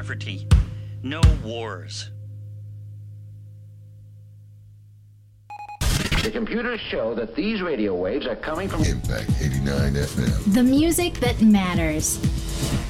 Rafferty. No wars. The computers show that these radio waves are coming from Impact 89 FM. The music that matters.